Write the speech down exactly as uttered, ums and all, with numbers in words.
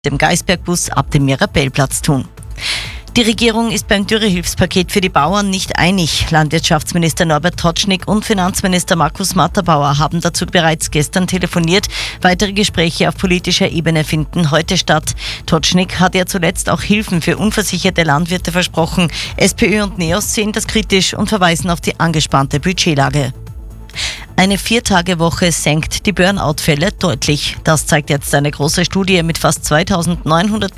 dem Geisbergbus ab dem Mirabellplatz tun. Die Regierung ist beim Dürrehilfspaket für die Bauern nicht einig. Landwirtschaftsminister Norbert Totschnig und Finanzminister Markus Matterbauer haben dazu bereits gestern telefoniert. Weitere Gespräche auf politischer Ebene finden heute statt. Totschnig hat ja zuletzt auch Hilfen für unversicherte Landwirte versprochen. SPÖ und NEOS sehen das kritisch und verweisen auf die angespannte Budgetlage. Eine Viertagewoche senkt die Burnout-Fälle deutlich. Das zeigt jetzt eine große Studie mit fast zweitausendneunhundert